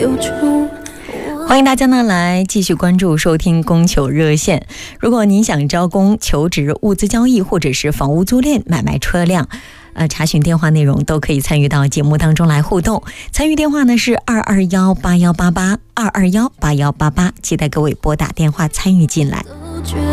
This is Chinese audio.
欢迎大家呢来继续关注收听供求热线。如果您想招工、求职、物资交易或者是房屋租赁、买卖车辆，查询电话内容都可以参与到节目当中来互动。参与电话呢是2218188，2218188，期待各位拨打电话参与进来。